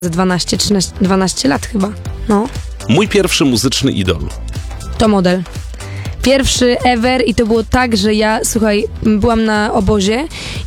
Ze 12, 13, 12 lat chyba, no. Mój pierwszy muzyczny idol. To model. Pierwszy ever i to było tak, że ja, słuchaj, byłam na obozie